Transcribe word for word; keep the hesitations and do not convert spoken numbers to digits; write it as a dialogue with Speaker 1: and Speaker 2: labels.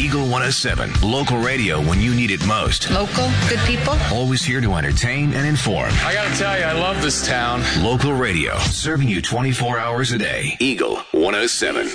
Speaker 1: Eagle one oh seven, local radio when you need it most.
Speaker 2: Local, good people.
Speaker 1: Always here to entertain and inform.
Speaker 3: I gotta tell you, I love this town.
Speaker 1: Local radio, serving you twenty-four hours a day. Eagle one oh seven.